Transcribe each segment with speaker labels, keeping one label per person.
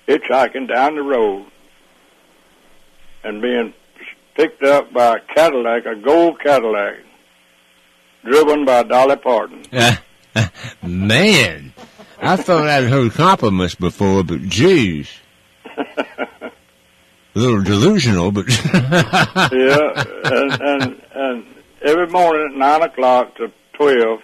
Speaker 1: hitchhiking down the road and being picked up by a Cadillac, a gold Cadillac, driven by Dolly Parton.
Speaker 2: Man, I thought I'd heard compliments before, but geez. A little delusional, but...
Speaker 1: Yeah, and every morning at 9 o'clock to 12,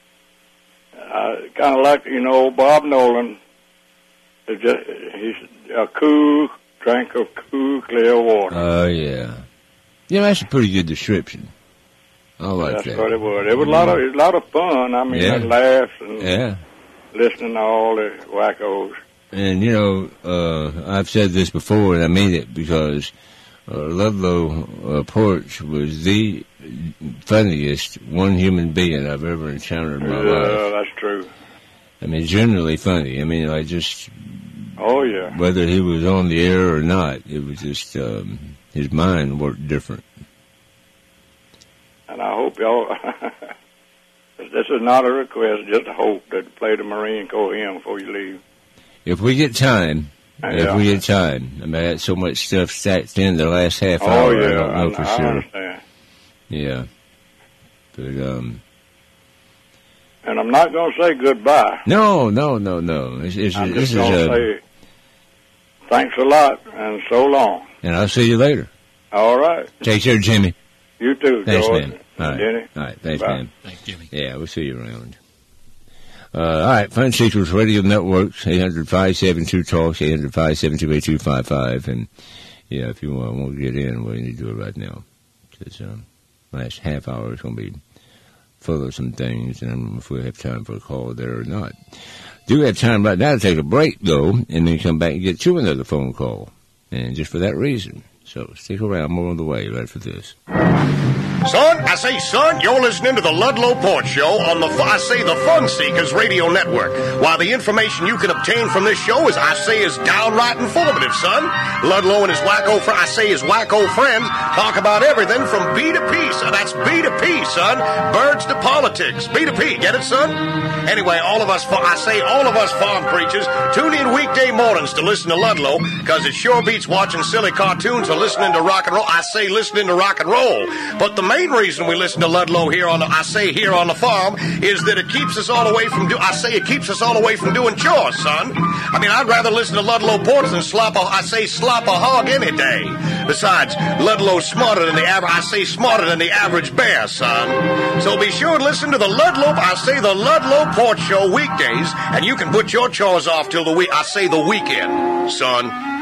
Speaker 1: kind of like, Bob Nolan, he's a cool drink of cool, clear water.
Speaker 2: Oh, yeah. Yeah, that's a pretty good description. I like that.
Speaker 1: That's what it was. It was a lot of fun. I mean, and laughs and listening to all the wackos.
Speaker 2: And, I've said this before, and I mean it, because Ludlow Porch was the funniest one human being I've ever encountered in my life.
Speaker 1: Yeah, that's true.
Speaker 2: I mean, generally funny. I mean,
Speaker 1: Oh, yeah.
Speaker 2: Whether he was on the air or not, it was just, his mind worked different.
Speaker 1: And I hope y'all, this is not a request, just a hope that play the Marine Corps hymn before you leave.
Speaker 2: If we get time, I mean, I had so much stuff stacked in the last half hour, I don't know for sure.
Speaker 1: I understand.
Speaker 2: Yeah. But,
Speaker 1: and I'm not going to say goodbye.
Speaker 2: No. This is
Speaker 1: going to say thanks a lot and so long.
Speaker 2: And I'll see you later.
Speaker 1: All right.
Speaker 2: Take care, Jimmy.
Speaker 1: You too,
Speaker 2: Thanks,
Speaker 1: George.
Speaker 2: man. All right.
Speaker 1: Jenny.
Speaker 2: All right. Thanks,
Speaker 1: Bye.
Speaker 2: man.
Speaker 3: Thanks, Jimmy.
Speaker 2: Yeah, we'll see you around. All right. Fun Sequels Radio Networks, 800-572-TALK, 800-572-8255. And, yeah, if you want to get in, well, you need to do it right now. Because last half hour is going to be full of some things, and I don't know if we'll have time for a call there or not. Do have time right now to take a break, though, and then come back and get to another phone call. And just for that reason. So stick around, more on the way right for this.
Speaker 4: Son, I say, son, you're listening to the Ludlow Porch Show on the Fun Seekers Radio Network. While the information you can obtain from this show is downright informative, son. Ludlow and his wacko friends talk about everything from B to P, son. That's B to P, son. Birds to politics. B to P, get it, son? Anyway, all of us farm preachers tune in weekday mornings to listen to Ludlow, because it sure beats watching silly cartoons or listening to rock and roll. Listening to rock and roll. But the main reason we listen to Ludlow here on the farm is that it keeps us all away from doing chores, son. I mean, I'd rather listen to Ludlow Porch than slop a hog any day. Besides, Ludlow's smarter than the average bear, son. So be sure to listen to the Ludlow Porch Show weekdays, and you can put your chores off till the weekend, son.